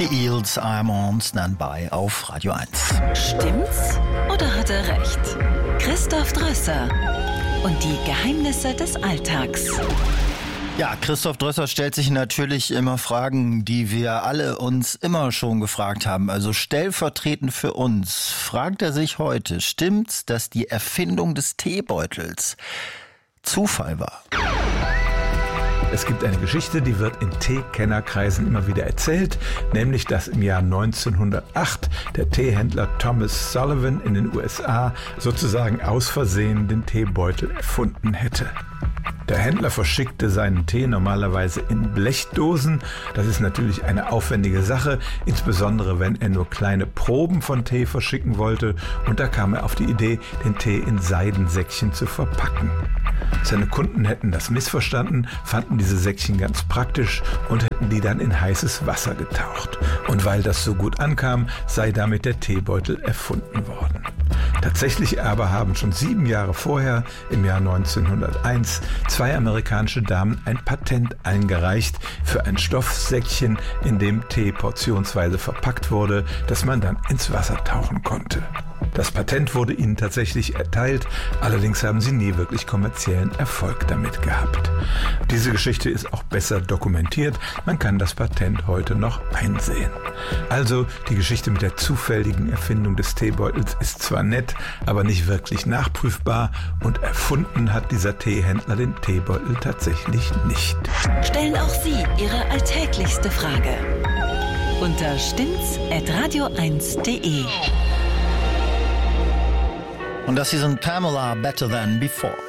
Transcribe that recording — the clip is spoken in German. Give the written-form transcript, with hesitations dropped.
Die Eels, I'm on Standby auf Radio 1. Stimmt's oder hat er recht? Christoph Drösser und die Geheimnisse des Alltags. Ja, Christoph Drösser stellt sich natürlich immer Fragen, die wir alle uns immer schon gefragt haben. Also stellvertretend für uns fragt er sich heute, stimmt's, dass die Erfindung des Teebeutels Zufall war? Es gibt eine Geschichte, die wird in Teekennerkreisen immer wieder erzählt, nämlich dass im Jahr 1908 der Teehändler Thomas Sullivan in den USA sozusagen aus Versehen den Teebeutel erfunden hätte. Der Händler verschickte seinen Tee normalerweise in Blechdosen. Das ist natürlich eine aufwendige Sache, insbesondere wenn er nur kleine Proben von Tee verschicken wollte. Und da kam er auf die Idee, den Tee in Seidensäckchen zu verpacken. Seine Kunden hätten das missverstanden, fanden diese Säckchen ganz praktisch und hätten die dann in heißes Wasser getaucht. Und weil das so gut ankam, sei damit der Teebeutel erfunden worden. Tatsächlich aber haben schon 7 Jahre vorher, im Jahr 1901, 2 amerikanische Damen ein Patent eingereicht für ein Stoffsäckchen, in dem Tee portionsweise verpackt wurde, das man dann ins Wasser tauchen konnte. Das Patent wurde ihnen tatsächlich erteilt, allerdings haben sie nie wirklich kommerziellen Erfolg damit gehabt. Diese Geschichte ist auch besser dokumentiert, man kann das Patent heute noch einsehen. Also, die Geschichte mit der zufälligen Erfindung des Teebeutels ist zwar nett, aber nicht wirklich nachprüfbar und erfunden hat dieser Teehändler den Teebeutel tatsächlich nicht. Stellen auch Sie Ihre alltäglichste Frage unter stimmt's@radio1.de. Und das hier sind Pamela Better Than Before.